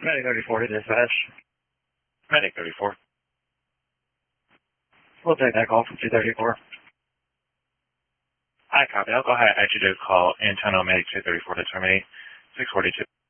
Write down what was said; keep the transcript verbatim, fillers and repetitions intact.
Medic thirty-four to dispatch. Medic thirty-four. We'll take that call from two thirty-four. I copy. I'll go ahead and actually do call internal medic two thirty-four to terminate six forty-two.